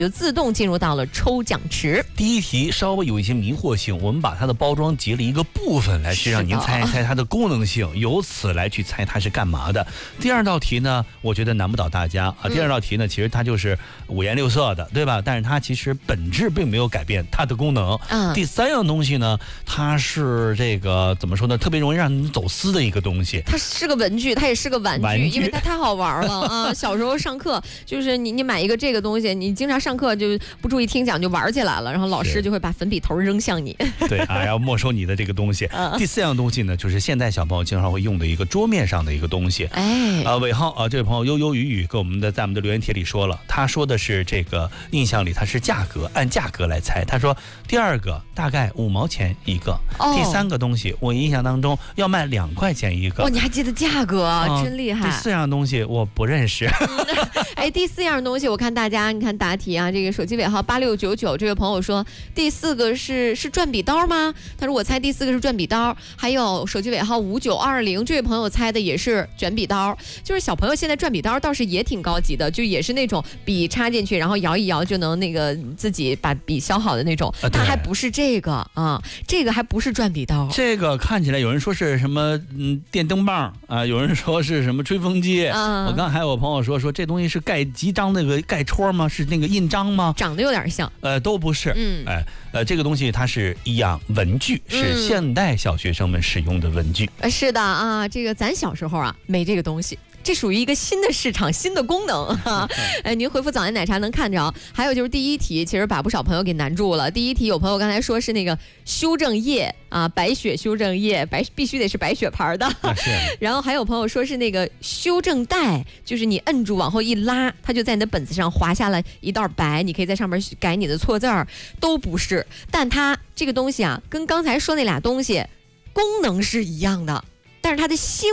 就自动进入到了抽奖池。 第一题稍微有一些迷惑性，我们把它的包装截了一个部分来，去让您猜一猜它的功能性，由此来去猜它是干嘛的。第二道题呢，我觉得难不倒大家啊。第二道题呢，其实它就是五颜六色的，对吧？但是它其实本质并没有改变它的功能。第三样东西呢，它是这个怎么说呢？特别容易让人走私的一个东西。 它是个文具，它也是个玩具，因为它太好玩了啊！小时候上课就是你买一个这个东西，你经常上课就不注意听讲就玩起来了，然后老师就会把粉笔头扔向你。 对啊，然后没收你的这个东西。第四样东西呢，就是现在小朋友经常会用的一个桌面上的一个东西。尾号啊，这位朋友悠悠雨雨跟在我们的留言帖里说了，他说的是这个印象里它是价格，按价格来猜。他说第二个大概5毛钱一个，第三个东西我印象当中要卖2块钱一个。 哇，你还记得价格，真厉害。 第四样东西我不认识。 第四样东西我看大家，你看答题啊，这个手机尾号8699这位朋友说第四个是转笔刀吗？他说我猜第四个是转笔刀。还有手机尾号5920这位朋友猜的也是卷笔刀。就是小朋友现在转笔刀倒是也挺高级的，就也是那种笔插进去，然后摇一摇就能那个自己把笔削好的那种。它还不是这个啊，这个还不是转笔刀。 这个看起来有人说是什么电灯棒啊，有人说是什么吹风机。我刚还有朋友说这东西是盖集章那个盖戳吗？是那个印章吗？ 长得有点像。 都不是。这个东西它是一样文具，是现代小学生们使用的文具。 是的啊，这个咱小时候啊没这个东西。这属于一个新的市场，新的功能啊！您回复早安奶茶能看着。还有就是第一题，其实把不少朋友给难住了。第一题有朋友刚才说是那个修正液啊，白雪修正液，必须得是白雪牌的。然后还有朋友说是那个修正带，就是你摁住往后一拉，它就在你的本子上划下了一道白，你可以在上面改你的错字儿。都不是，但它这个东西啊，跟刚才说那俩东西功能是一样的，但是它的性